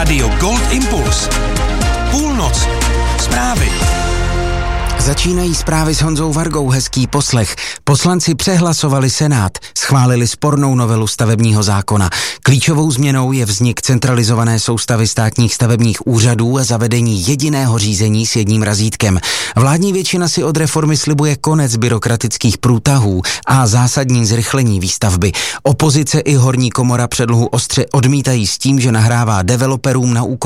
Rádio Gold Impuls. Půlnoc. Zprávy. Začínají zprávy s Honzou Vargou, hezký poslech. Poslanci přehlasovali Senát, schválili spornou novelu stavebního zákona. Klíčovou změnou je vznik centralizované soustavy státních stavebních úřadů a zavedení jediného řízení s jedním razítkem. Vládní většina si od reformy slibuje konec byrokratických průtahů a zásadní zrychlení výstavby. Opozice i horní komora předlohu ostře odmítají s tím, že nahrává developerům na úkor